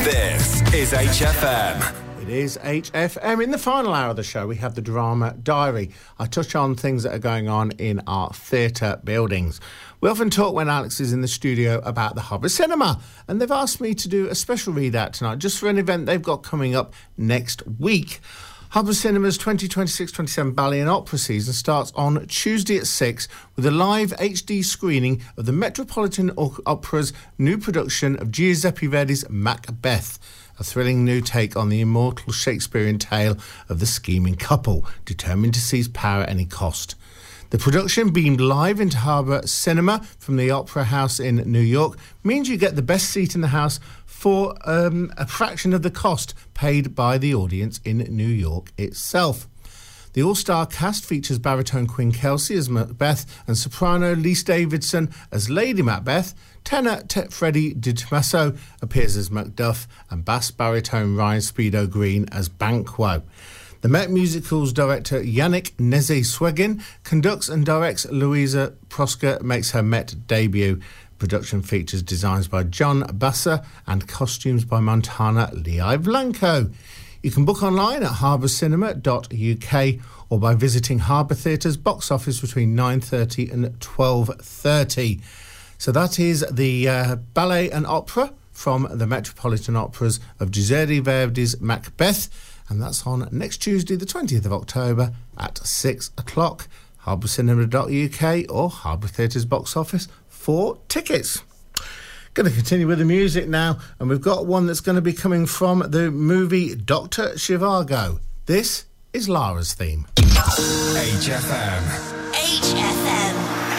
This is HFM. It is HFM. In the final hour of the show, we have the Drama Diary. I touch on things that are going on in our theatre buildings. We often talk when Alex is in the studio about the Harbour Cinema, and they've asked me to do a special readout tonight just for an event they've got coming up next week. Harbour Cinema's 2026-27 ballet and opera season starts on Tuesday at 6 with a live HD screening of the Metropolitan Opera's new production of Giuseppe Verdi's Macbeth, a thrilling new take on the immortal Shakespearean tale of the scheming couple determined to seize power at any cost. The production, beamed live into Harbour Cinema from the Opera House in New York, means you get the best seat in the house for a fraction of the cost paid by the audience in New York itself. The all-star cast features baritone Queen Kelsey as Macbeth and soprano Lise Davidson as Lady Macbeth. Tenor Freddie Di Tommaso appears as Macduff and bass baritone Ryan Speedo Green as Banquo. The Met Musical's director Yannick Nézet-Séguin conducts and directs. Louisa Proska makes her Met debut. Production features designs by John Basser and costumes by Montana Lei Blanco. You can book online at harbourcinema.uk or by visiting Harbour Theatre's box office between 9:30 and 12:30. So that is the ballet and opera from the Metropolitan Operas of Giuseppe Verdi's Macbeth, and that's on next Tuesday, the 20th of October at 6 o'clock. harbourcinema.uk or Harbour Theatre's box office for tickets. Going to continue with the music now, and we've got one that's going to be coming from the movie Dr. Zhivago. This is Lara's theme. HFM.